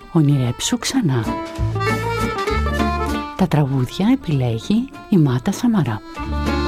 ονειρέψου ξανά. Τα τραγούδια επιλέγει η Μάτα Σαμαρά.